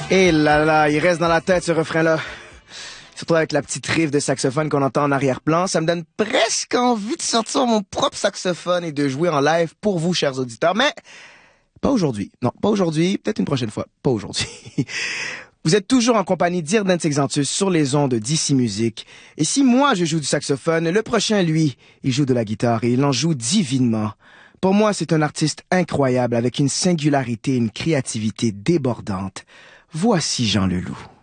Et là là, il reste dans la tête ce refrain-là. Surtout avec la petite riff de saxophone qu'on entend en arrière-plan, ça me donne presque envie de sortir mon propre saxophone et de jouer en live pour vous, chers auditeurs. Mais pas aujourd'hui. Non, pas aujourd'hui. Peut-être une prochaine fois. Pas aujourd'hui. Vous êtes toujours en compagnie d'Irden Exantus sur les ondes d'ICI Musique. Et si moi je joue du saxophone, le prochain, lui, il joue de la guitare et il en joue divinement. Pour moi, c'est un artiste incroyable avec une singularité et une créativité débordante. Voici Jean Leloup.